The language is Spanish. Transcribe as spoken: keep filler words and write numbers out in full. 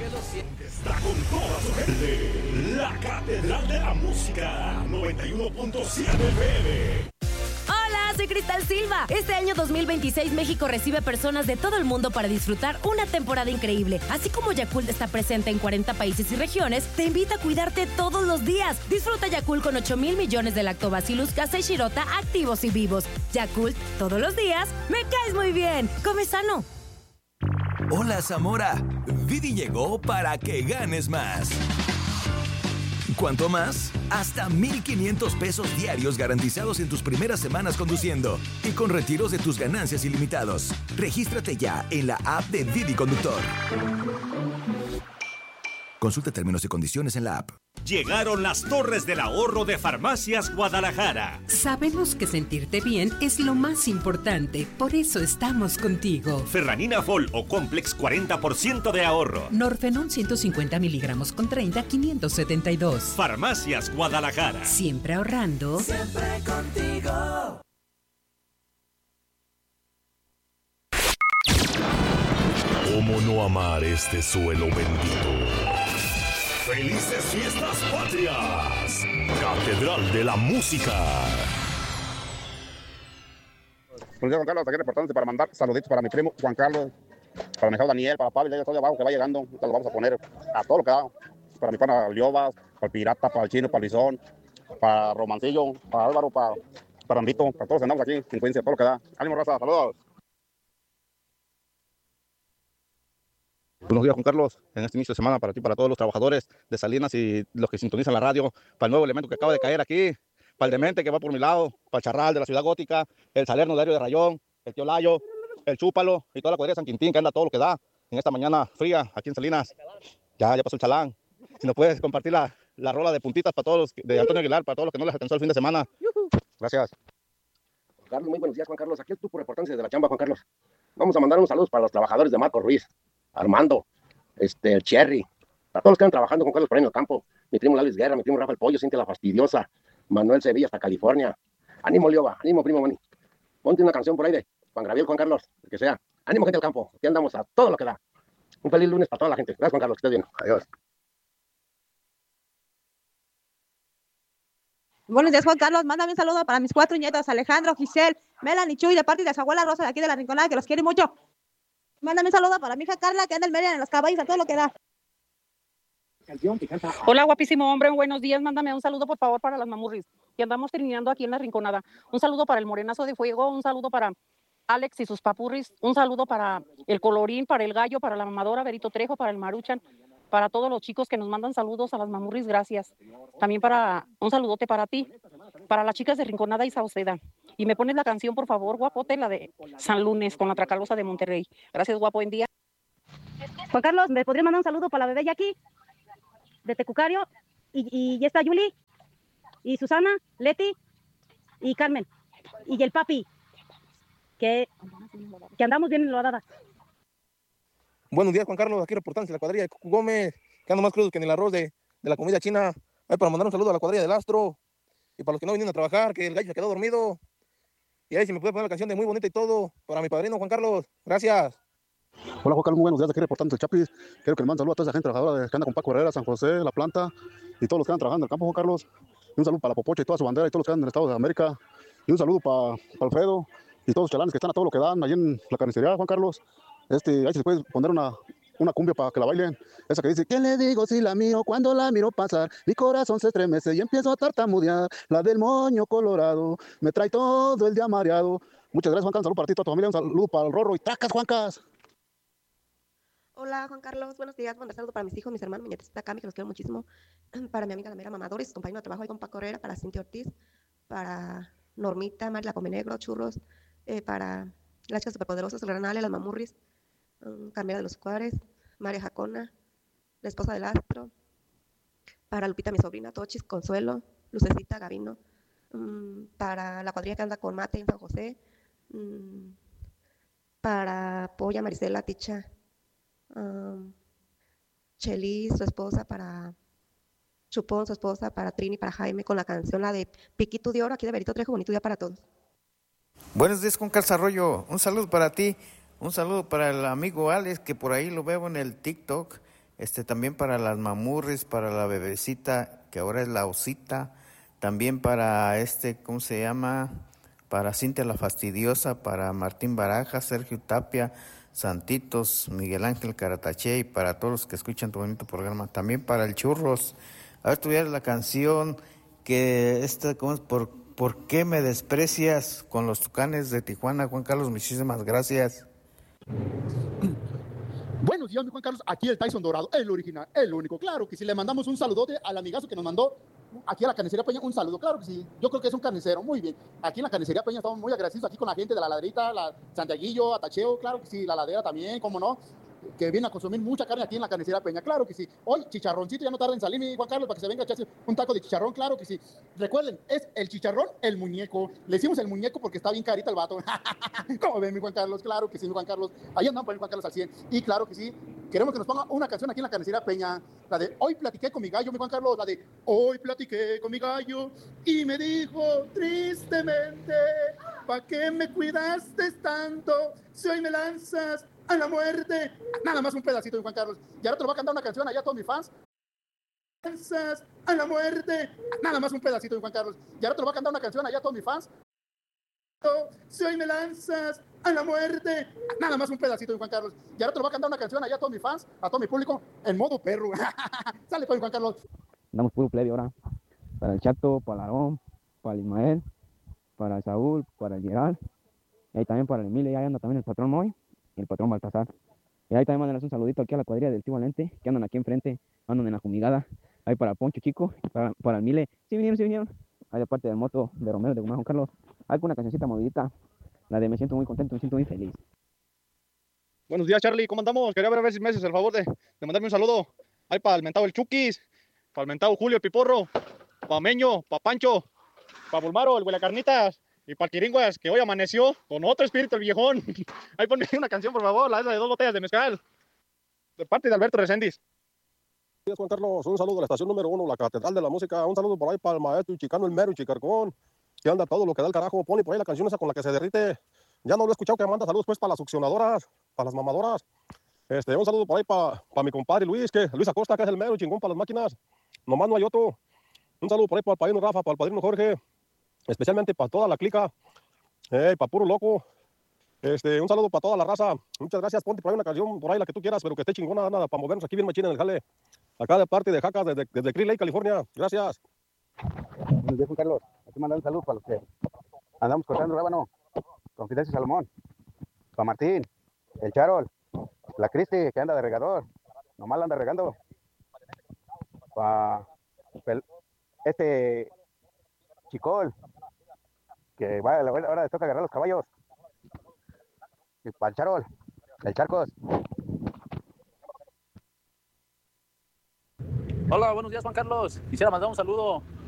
Está con toda su gente. La Catedral de la Música. noventa y uno punto siete F M. Hola, soy Cristal Silva. Este año dos mil veintiséis México recibe personas de todo el mundo para disfrutar una temporada increíble. Así como Yakult está presente en cuarenta países y regiones, te invita a cuidarte todos los días. Disfruta Yakult con ocho mil millones de lactobacillus casei shirota activos y vivos. Yakult, todos los días, me caes muy bien. Come sano. Hola, Zamora. Didi llegó para que ganes más. ¿Cuánto más? Hasta mil quinientos pesos diarios garantizados en tus primeras semanas conduciendo y con retiros de tus ganancias ilimitados. Regístrate ya en la app de Didi Conductor. Consulta términos y condiciones en la app. Llegaron las Torres del Ahorro de Farmacias Guadalajara. Sabemos que sentirte bien es lo más importante, por eso estamos contigo. Ferranina Fol o Complex cuarenta por ciento de ahorro. Norfenón ciento cincuenta miligramos con treinta, quinientos setenta y dos. Farmacias Guadalajara. Siempre ahorrando. Siempre contigo. ¿Cómo no amar este suelo bendito? ¡Felices Fiestas Patrias! Catedral de la Música. Buenos días, Juan Carlos. Aquí reportándose para mandar saluditos para mi primo Juan Carlos, para mi hijo Daniel, para Pablo, todo de abajo que va llegando. Entonces lo vamos a poner a todo lo que da. Para mi pana Liobas, para el Pirata, para el Chino, para el Lizón, para Romancillo, para Álvaro, para, para Rambito, para todos que andamos aquí en Cuenca, todo lo que da. ¡Ánimo, raza! ¡Saludos! Buenos días, Juan Carlos. En este inicio de semana para ti, para todos los trabajadores de Salinas y los que sintonizan la radio, para el nuevo elemento que acaba de caer aquí, para el demente que va por mi lado, para el Charral de la Ciudad Gótica, el Salerno Diario de Rayón, el Tío Layo, el Chúpalo y toda la cuadrilla de San Quintín que anda todo lo que da en esta mañana fría aquí en Salinas. Ya, ya pasó el chalán. Si nos puedes compartir la, la rola de puntitas para todos los, de Antonio Aguilar, para todos los que no les alcanzó el fin de semana. Gracias. Juan Carlos, muy buenos días, Juan Carlos. Aquí es tu reportancia de la chamba, Juan Carlos. Vamos a mandar un saludo para los trabajadores de Marco Ruiz, Armando, este, el Cherry, para todos los que están trabajando con Carlos por ahí en el campo. Mi primo Lalis Guerra, mi primo Rafael Pollo, Cintia la Fastidiosa, Manuel Sevilla hasta California. Ánimo, Lioba, ánimo, primo Mani. Ponte una canción por ahí de Juan Gabriel, Juan Carlos, el que sea. Ánimo, gente del campo, aquí andamos a todo lo que da. Un feliz lunes para toda la gente. Gracias, Juan Carlos, que estés bien. Adiós. Buenos días, Juan Carlos. Mándame un saludo para mis cuatro nietos, Alejandro, Giselle, Melanie, Chuy, de parte de su abuela Rosa, de aquí de la Rinconada, que los quiere mucho. Mándame un saludo para mi hija Carla, que anda en Mérida, en los caballos, a todo lo que da. Hola, guapísimo hombre, buenos días. Mándame un saludo, por favor, para las mamurris, que andamos terminando aquí en la Rinconada. Un saludo para el Morenazo de Fuego, un saludo para Alex y sus papurris, un saludo para el Colorín, para el Gallo, para la mamadora Berito Trejo, para el Maruchan, para todos los chicos que nos mandan saludos a las mamurris, gracias. También para un saludote para ti, para las chicas de Rinconada y Sauceda. Y me pones la canción, por favor, guapote, la de San Lunes, con la Tracalosa de Monterrey. Gracias, guapo, buen día. Juan Carlos, ¿me podría mandar un saludo para la bebé Jackie, de Tecucario, y, y ya está Yuli, y Susana, Leti, y Carmen, y el papi, que, que andamos bien enlodadas. Buenos días, Juan Carlos. Aquí reportándose la cuadrilla de Cucu Gómez, que ando más crudo que en el arroz de, de la comida china. Ahí para mandar un saludo a la cuadrilla del Astro. Y para los que no vinieron a trabajar, que el gallo se quedó dormido. Y ahí si me puede poner la canción de Muy Bonita y Todo, para mi padrino Juan Carlos. Gracias. Hola, Juan Carlos, muy buenos días. Aquí reportando el Chapis. Quiero que le mande un saludo a toda esa gente trabajadora que anda con Paco Herrera, San José, La Planta y todos los que andan trabajando en el campo, Juan Carlos. Y un saludo para la Popocha y toda su bandera y todos los que andan en el Estado de América. Y un saludo para, para Alfredo y todos los chalanes que están a todo lo que dan ahí en la carnicería, Juan Carlos. Este, ahí se puede poner una, una cumbia para que la bailen. Esa que dice, ¿qué le digo si la miro? Cuando la miro pasar, mi corazón se estremece y empiezo a tartamudear. La del moño colorado me trae todo el día mareado. Muchas gracias, Juan Carlos. Un saludo para ti, toda tu familia. Un saludo para el Rorro y Tracas, Juancas. Hola, Juan Carlos. Buenos días. Mandar saludo para mis hijos, mis hermanos, mi nietecita Cami, que los quiero muchísimo. Para mi amiga la Mera Mamadores, compañero de trabajo ahí con Paco Herrera, para Cintia Ortiz, para Normita, Mari la Come Negro, Churros, eh, para las chicas superpoderosas, el Granale, las Mamurris, um, Carmela de los Juárez, María Jacona, la esposa del Astro, para Lupita, mi sobrina, Tochis, Consuelo, Lucecita, Gavino, um, para la cuadrilla que anda con Mate en San José, um, para Polla, Marisela, Ticha, um, Chelis, su esposa, para Chupón, su esposa, para Trini, para Jaime, con la canción, la de Piquito de Oro, aquí de Berito Trejo, bonito día para todos. Buenos días, con Calzarroyo. Un saludo para ti, un saludo para el amigo Alex, que por ahí lo veo en el TikTok, este también para las mamurris, para la bebecita, que ahora es la osita, también para este, ¿cómo se llama? Para Cintia la Fastidiosa, para Martín Baraja, Sergio Tapia, Santitos, Miguel Ángel Caratache y para todos los que escuchan tu bonito programa. También para el Churros. A ver, tuviera la canción que esta, ¿cómo es? ¿Por, ¿Por qué me desprecias? Con los Tucanes de Tijuana. Juan Carlos, muchísimas gracias. Buenos días, mi Juan Carlos. Aquí el Tyson Dorado, el original, el único. Claro que si le mandamos un saludote al amigazo que nos mandó aquí a la Carnicería Peña, un saludo. Claro que sí, yo creo que es un carnicero, muy bien. Aquí en la Carnicería Peña estamos muy agradecidos aquí con la gente de la Ladrita, la Santiaguillo, Atacheo, claro que sí, la Ladera también, cómo no, que viene a consumir mucha carne aquí en la Carnicería Peña, claro que sí. Hoy, chicharroncito, ya no tarda en salir, mi Juan Carlos, para que se venga a echarse un taco de chicharrón, claro que sí. Recuerden, es el chicharrón, el muñeco. Le decimos el muñeco porque está bien carita el vato. ¿Cómo ven, mi Juan Carlos? Claro que sí, mi Juan Carlos. Ahí andamos por el Juan Carlos al cien. Y claro que sí, queremos que nos ponga una canción aquí en la Carnicería Peña. La de Hoy platiqué con mi gallo, mi Juan Carlos. La de Hoy platiqué con mi gallo y me dijo tristemente, ¿pa' qué me cuidaste tanto si hoy me lanzas a la muerte? Nada más un pedacito, mi Juan Carlos. Y ahora te lo voy a cantar una canción allá a todos mis fans. Lanzas a la muerte. Nada más un pedacito, mi Juan Carlos. Y ahora te lo voy a cantar una canción allá a todos mis fans. Si hoy me lanzas a la muerte. Nada más un pedacito, mi Juan Carlos. Y ahora te lo voy a cantar una canción allá a todos mis fans, a todo mi público, en modo perro. Sale pues, mi Juan Carlos. Damos puro plebe ahora. Para el Chato, para el Aarón, para el Ismael, para el Saúl, para el Gerald. Y ahí también para el Emilio, y ahí anda también el patrón Moy y el patrón Baltasar. Y ahí también mandan un saludito aquí a la cuadrilla del Tío Valente, que andan aquí enfrente, andan en la fumigada. Ahí para Poncho Chico, para, para el Mile. Sí vinieron, sí vinieron. Ahí de parte del moto de Romero, de Guzmán, Juan Carlos. Ahí con una cancioncita movidita. La de me siento muy contento, me siento muy feliz. Buenos días, Charlie, ¿cómo andamos? Quería ver a ver si me haces el favor de, de mandarme un saludo. Ahí para el mentado el Chukis, para el mentado Julio el Piporro, para Meño, para Pancho, para Bulmaro, el Huele Carnitas, y para Quiringuas, que hoy amaneció con otro espíritu el viejón. Ahí ponme una canción, por favor, la de dos botellas de mezcal. De parte de Alberto Reséndiz. Buenos días, Juan Carlos. Un saludo a la estación número uno, la Catedral de la Música. Un saludo por ahí para el maestro y chicano, el mero y chicarcón, que anda todo lo que da el carajo. Pone por ahí la canción esa con la que se derrite. Ya no lo he escuchado, que manda saludos pues para las succionadoras, para las mamadoras. Este, un saludo por ahí para, para mi compadre Luis, que Luis Acosta, que es el mero y chingón para las máquinas. Nomás no hay otro. Un saludo por ahí para el padrino Rafa, para el padrino Jorge, especialmente para toda la clica, eh, para puro loco. Este, un saludo para toda la raza. Muchas gracias. Ponte por ahí una canción, por ahí la que tú quieras, pero que esté chingona, nada, para movernos aquí bien machina en el jale. Acá de parte de Jacas, desde, desde Cree Lake, California. Gracias. Buenos días, Juan Carlos. Aquí mandar un saludo para los que andamos cortando rábano, con Fidencio Salomón, para Martín, el Charol, la Cristi, que anda de regador, nomás la anda regando, para este Chicol, que va, ahora le toca agarrar los caballos, y para el Charol, el Charcos. Hola, buenos días, Juan Carlos. Quisiera mandar un saludo